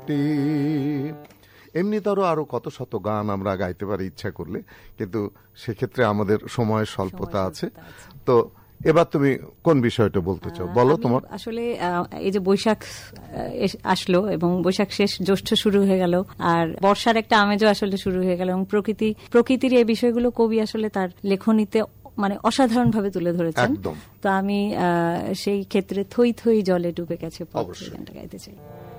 এমনি তারও আরো কত শত গান আমরা গাইতে পারি ইচ্ছা করলে, কিন্তু সেক্ষেত্রে আমাদের সময়ের স্বল্পতা আছে। তো এবার তুমি কোন বিষয়টা বলতে চাও, বলো। তোমার আসলে এই যে বৈশাখ আসলো এবং বৈশাখ শেষ, জ্যৈষ্ঠ শুরু হয়ে গেল, আর বর্ষার একটা আমেজও আসলে শুরু হয়ে গেল, এবং প্রকৃতির এই বিষয়গুলো কবি আসলে তার লেখনীতে মানে অসাধারণ ভাবে তুলে ধরেছেন। তো আমি সেই ক্ষেত্রে থই থই জলে ডুবে গেছে গানটা গাইতে চাই।